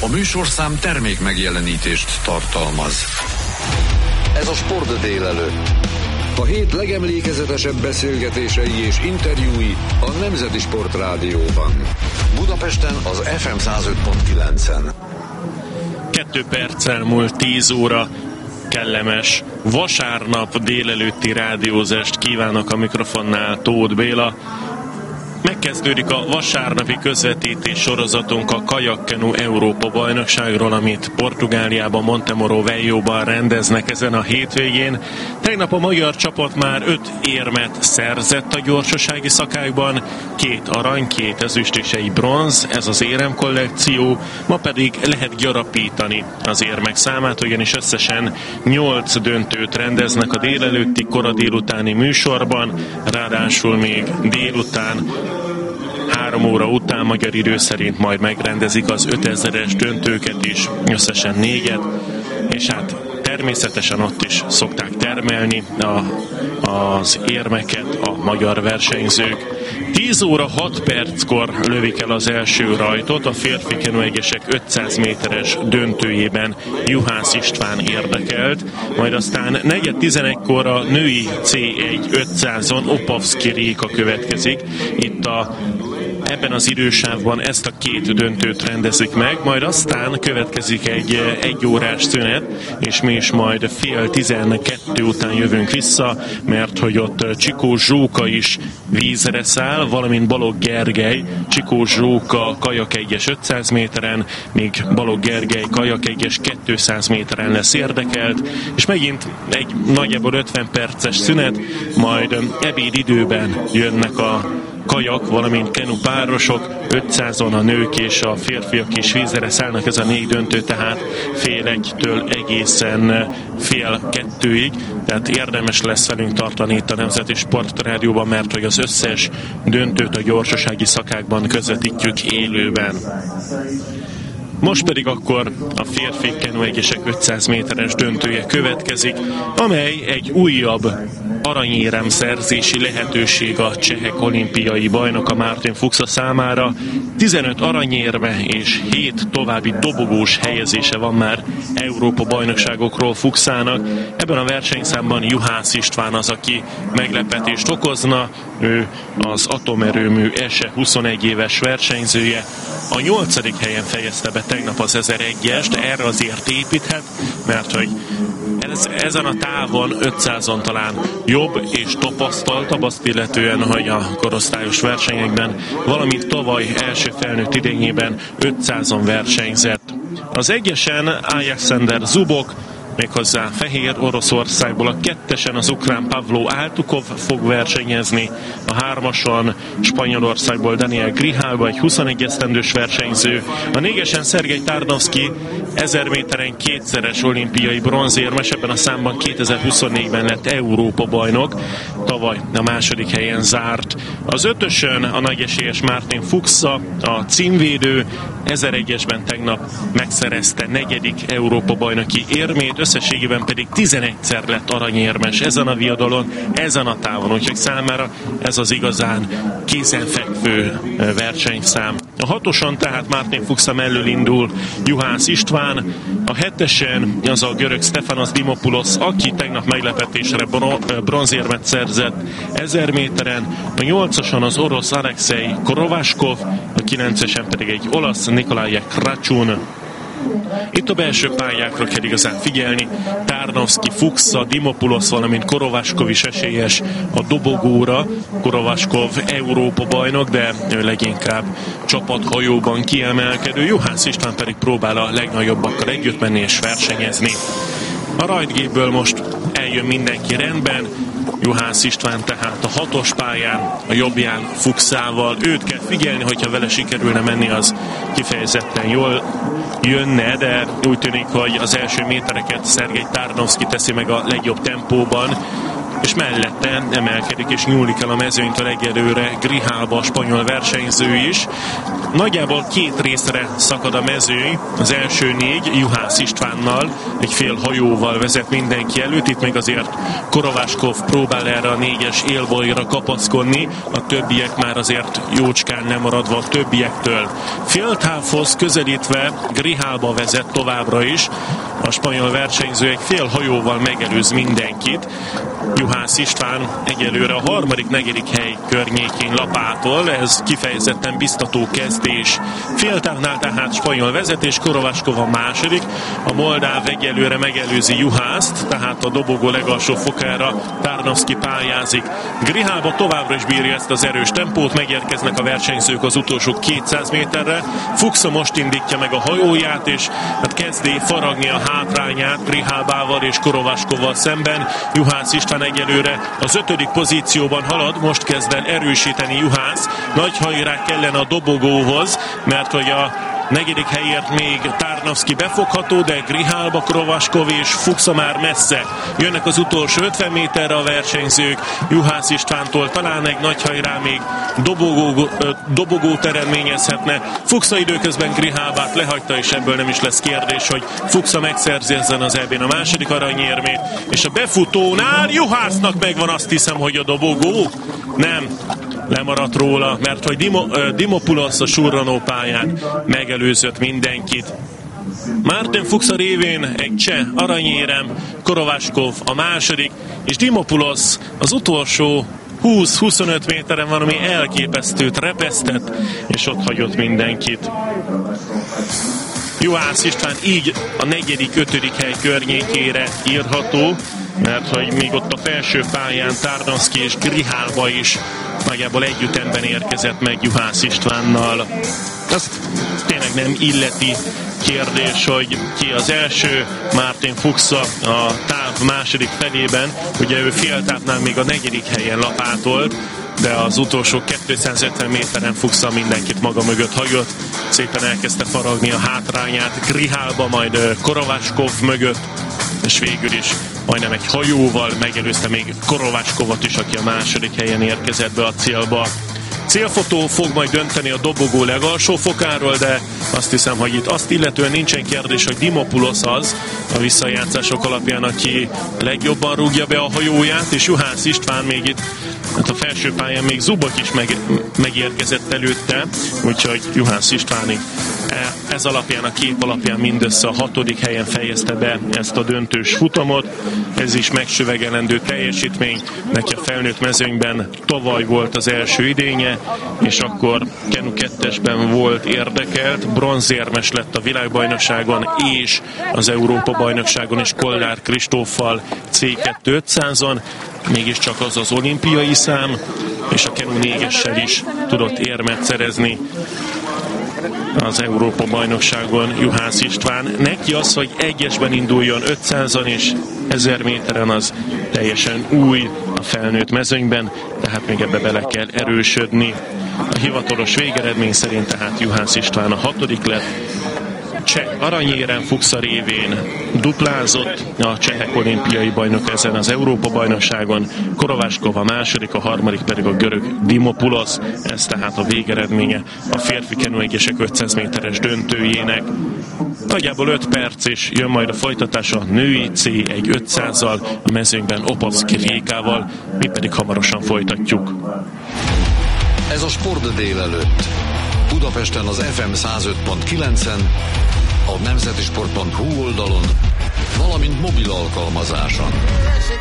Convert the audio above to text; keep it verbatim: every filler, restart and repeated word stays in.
A műsorszám termék megjelenítést tartalmaz. Ez a Sport délelőtt. A hét legemlékezetesebb beszélgetései és interjúi a Nemzeti Sport Rádióban. Budapesten az ef em száz öt pont kilencen. Kettő perccel múlt tíz óra. Kellemes vasárnap délelőtti rádiózást kívánok a mikrofonnál, Tóth Béla. Megkezdődik a vasárnapi közvetítés sorozatunk a kajakkenu Európa bajnokságról, amit Portugáliában, Montemoro Veljóban rendeznek ezen a hétvégén. Tegnap a magyar csapat már öt érmet szerzett a gyorsasági szakákban, két arany, két ezüst és egy bronz, ez az érem kollekció. Ma pedig lehet gyarapítani az érmek számát, ugyanis összesen nyolc döntőt rendeznek a délelőtti, kora délutáni műsorban, ráadásul még délután három óra után magyar idő szerint majd megrendezik az ötezeres döntőket is, összesen négyet, és hát természetesen ott is szokták termelni a, az érmeket a magyar versenyzők. tíz óra hat perckor lövik el az első rajtot, a férfi kenuegyesekek ötszáz méteres döntőjében Juhász István érdekelt, majd aztán negyven tizenegykor a női cé egy ötszázon Opavszki Réka következik. Itt a Ebben az idősávban ezt a két döntőt rendezik meg, majd aztán következik egy egyórás szünet, és mi is majd fél tizenkettő után jövünk vissza, mert hogy ott Csikó Zsóka is vízre száll, valamint Balogh Gergely, Csikó Zsóka kajakegyes ötszáz méteren, míg Balogh Gergely kajakegyes kétszáz méteren lesz érdekelt, és megint egy nagyjából ötven perces szünet, majd ebédidőben jönnek a kajak, valamint kenu párosok, ötszázon a nők és a férfiak is vízre szállnak, ez a négy döntő, tehát fél egytől egészen fél kettőig, tehát érdemes lesz velünk tartani itt a Nemzeti Sport Rádióban, mert hogy az összes döntőt a gyorsasági szakákban közvetítjük élőben. Most pedig akkor a férfi kenuegyesek ötszáz méteres döntője következik, amely egy újabb aranyérem szerzési lehetőség a csehek olimpiai bajnoka Martin Fuxa számára. tizenöt aranyérme és hét további dobogós helyezése van már Európa bajnokságokról Fuxának. Ebben a versenyszámban Juhász István az, aki meglepetést okozna. Ő az atomerőmű e es e huszonegy éves versenyzője. A nyolcadik helyen fejezte be tegnap az ezeregyest, erre azért építhet, mert hogy ez, ezen a távon ötszázon talán jobb és tapasztaltabb, azt illetően, hogy a korosztályos versenyekben, valamint tavaly első felnőtt idényében ötszázon versenyzett. Az egyesen Alexander Zubok, méghozzá Fehér Oroszországból, a kettesen az ukrán Pavlo Altukov fog versenyezni, a hármason Spanyolországból Daniel Grijalva, egy huszonegy esztendős versenyző, a négyesen Szergej Tarnowski, ezer méteren kétszeres olimpiai bronzérmes, ebben a számban kétezer-huszonnégyben lett Európa bajnok, tavaly a második helyen zárt. Az ötösön a nagyesélyes Martin Fuxa, a címvédő, ezeregyesben tegnap megszerezte negyedik Európa bajnoki érmét, összességében pedig tizenegyszer lett aranyérmes ezen a viadalon, ezen a távon, úgyhogy számára ez az igazán kézenfekvő versenyszám. A hatoson tehát Martin Fuxa mellől indul Juhász István, a hetesen az a görög Stefanos Dimopoulos, aki tegnap meglepetésre bronzérmet szerzett ezer méteren, a nyolcason az orosz Alexei Korovaskov, a kilencesen pedig egy olasz Nikolaj Kracsun. Itt a belső pályákra kell igazán figyelni. Tarnowski, Fuxa, Dimopoulos, valamint Korovaskov is esélyes a dobogóra. Korovaskov Európa bajnok, de ő leginkább csapathajóban kiemelkedő. Juhász István pedig próbál a legnagyobbakkal együtt menni és versenyezni. A rajtgépből most eljön mindenki rendben. Juhász István tehát a hatos pályán, a jobbján Fuxával. Őt kell figyelni, hogyha vele sikerülne menni, az kifejezetten jól jönne, de úgy tűnik, hogy az első métereket Szergej Tarnowski teszi meg a legjobb tempóban. és mellette emelkedik és nyúlik el a mezőnytől egyelőre Grijalba, a spanyol versenyző is. Nagyjából két részre szakad a mezőny, az első négy Juhász Istvánnal, egy fél hajóval vezet mindenki előtt, itt még azért Korováskov próbál erre a négyes élbolyra kapaszkodni, a többiek már azért jócskán nem maradva a többiektől. Féltávhoz közelítve Grijalba vezet továbbra is, a spanyol versenyző egy fél hajóval megelőz mindenkit. Juhász István egyelőre a harmadik, negyedik hely környékén lapátol, ez kifejezetten biztató kezdés. Féltávnál tehát spanyol vezetés, Korováskov a második, a moldáv egyelőre megelőzi Juhászt, tehát a dobogó legalsó fokára Tarnowski pályázik. Grijalba továbbra is bírja ezt az erős tempót, megérkeznek a versenyzők az utolsó kétszáz méterre. Fuchsa most indítja meg a hajóját, és hát kezdi faragni a hátrányát Grijalbával és Korováskóval szemben. Juhász István egyelőre az ötödik pozícióban halad, most kezd el erősíteni Juhász. Nagy hajrá kellene a dobogóhoz, mert hogy a negyedik helyért még Tarnowski befogható, de Grijalba, Korováskov és Fuchsa már messze. Jönnek az utolsó ötven méterre a versenyzők, Juhász Istvántól talán egy nagy hajrá még dobogó, dobogót eredményezhetne. Fuchsa időközben Grijalbát lehagyta, és ebből nem is lesz kérdés, hogy Fuchsa megszerzi ezen az é bén a második aranyérmét, és a befutónál Juhásznak megvan, azt hiszem, hogy a dobogó. Nem, lemaradt róla, mert hogy Dimo, uh, Dimopoulos a surranó pályán megelőzött mindenkit. Martin Fuchsa révén egy cseh aranyérem, Korováskov a második, és Dimopoulos az utolsó húsz-huszonöt méteren van, ami elképesztőt repesztett, és ott hagyott mindenkit. Juhász István így a negyedik, ötödik hely környékére írható, mert hogy még ott a felső pályán Tarnowski és Grijalba is nagyjából együttemben érkezett meg Juhász Istvánnal. Az tényleg nem illeti kérdés, hogy ki az első. Martin Fuchsa a táv második felében, ugye ő fél távnál még a negyedik helyen lapátolt, de az utolsó kétszázötven méteren Fuchsa mindenkit maga mögött hagyott, szépen elkezdte faragni a hátrányát Grijalba, majd Korováskov mögött, és végül is majdnem egy hajóval megelőzte még Korováskovat is, aki a második helyen érkezett be a célba. Célfotó fog majd dönteni a dobogó legalsó fokáról, de azt hiszem, hogy itt azt illetően nincsen kérdés, hogy Dimopoulos az a visszajátszások alapján, aki legjobban rúgja be a hajóját, és Juhász István még itt, hát a felső pályán még Zubok is meg, megérkezett előtte, úgyhogy Juhász Istvánig ez alapján, a kép alapján mindössze a hatodik helyen fejezte be ezt a döntős futamot. Ez is megsüvegelendő teljesítmény. Neki a felnőtt mezőnyben tavaly volt az első idénye, és akkor Kenu kettesben volt érdekelt, bronzérmes lett a világbajnokságon és az Európa-bajnokságon is Kollár Kristóffal cé kettő ötszázon, mégiscsak az az olimpiai szám, és a Kenu négessel is tudott érmet szerezni az Európa-bajnokságon Juhász István. Neki az, hogy egyesben induljon ötszázon és ezer méteren, az teljesen új a felnőtt mezőnyben, tehát még ebbe bele kell erősödni. A hivatalos végeredmény szerint tehát Juhász István a hatodik lett, cseh aranyérem Fuchsa révén duplázott, a csehek olimpiai bajnok ezen az Európa-bajnokságon, Korováskov a második, a harmadik pedig a görög Dimopoulos, ez tehát a végeredménye a férfi kenuegyesek ötszáz méteres döntőjének. Nagyjából öt perc, és jön majd a folytatás a női cé egy ötszázzal, a mezőnyben Opavszki Rékával, mi pedig hamarosan folytatjuk. Ez a Sport délelőtt. Budapesten az ef em száz öt pont kilencen, a nemzetisport pont hu oldalon, valamint mobil alkalmazáson.